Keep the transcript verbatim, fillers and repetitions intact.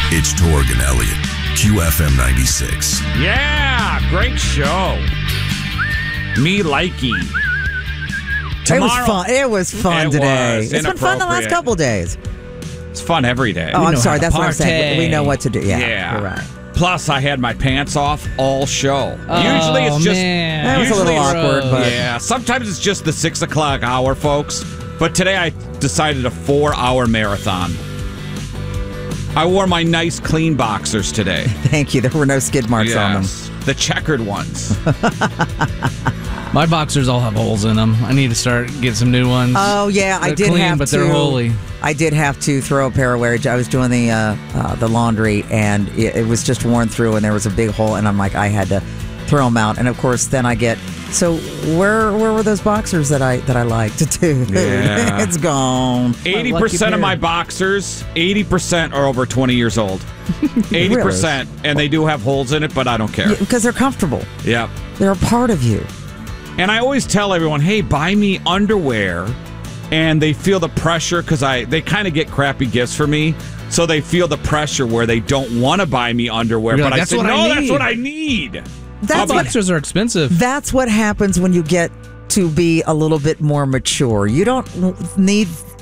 It's Torg and Elliott, Q F M ninety-six. Yeah, great show. Me likey. It was fun. It was fun It today. was It's been fun the last inappropriate. couple days. It's fun every day. Oh, We I'm know sorry. how to That's what I'm saying. party. We know what to do. Yeah, Yeah. you're right. Plus, I had my pants off all show. Oh, Usually it's just man. That was a little usually it's- awkward, but yeah. Sometimes it's just the six o'clock hour, folks. But today I decided a four-hour marathon. I wore my nice, clean boxers today. thank you. There were no skid marks on them. Yes, the checkered ones. My boxers all have holes in them. I need to start get some new ones. Oh yeah, I They're did clean, have but to. they're holy. I did have to throw a pair away. I was doing the uh, uh, the laundry, and it, it was just worn through, and there was a big hole, and I'm like, I had to throw them out. And of course, then I get. So where where were those boxers that I that I liked too? Yeah. It's gone. Eighty lucky percent of pair. my boxers, eighty percent are over twenty years old. Eighty percent, and they do have holes in it, but I don't care. Because they're comfortable. Yep. They're a part of you. And I always tell everyone, hey, buy me underwear. And they feel the pressure because I they kind of get crappy gifts for me. So they feel the pressure where they don't want to buy me underwear. You're but like, I "That's said, what I no, that's need." what I need. That's My what, boxers are expensive. that's what happens when you get to be a little bit more mature. You don't need